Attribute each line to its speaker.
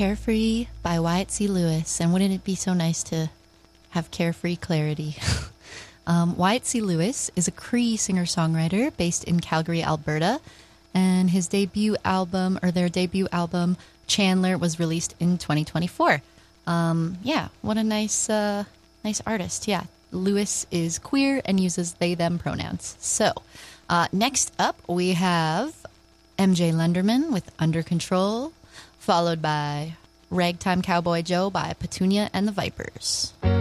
Speaker 1: Carefree by Wyatt C. Lewis. And wouldn't it be so nice to have carefree clarity? Wyatt C. Lewis is a Cree singer-songwriter based in Calgary, Alberta. And his debut album, Chandler, was released in 2024. What a nice artist. Yeah, Lewis is queer and uses they/them pronouns. So, next up we have MJ Lenderman with Under Control, followed by Ragtime Cowboy Joe by Petunia and the Vipers.